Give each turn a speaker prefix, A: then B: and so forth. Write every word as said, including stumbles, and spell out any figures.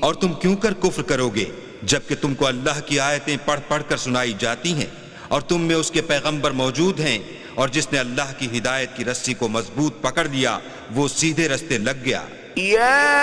A: और तुम क्यों कर कुफ्र करोगे जबकि तुमको अल्लाह की आयतें पढ़ पढ़ कर सुनाई जाती हैं और तुम में उसके पैगंबर मौजूद हैं, और जिसने अल्लाह की हिदायत की रस्सी को मजबूत पकड़ लिया वो सीधे रास्ते लग गया।